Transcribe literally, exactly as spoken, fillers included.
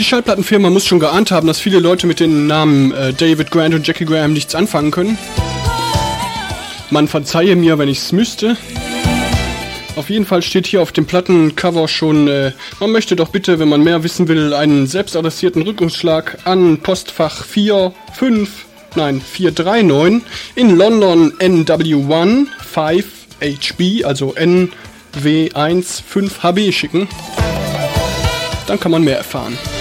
Schallplattenfirma muss schon geahnt haben, dass viele Leute mit den Namen äh, David Grant und Jackie Graham nichts anfangen können. Man verzeihe mir, wenn ich es müsste. Auf jeden Fall steht hier auf dem Plattencover schon, äh, man möchte doch bitte, wenn man mehr wissen will, einen selbstadressierten Rückungsschlag an Postfach vier fünf, nein, vier drei neun in London N W eins fünf H B, also N W eins fünf H B schicken. Dann kann man mehr erfahren.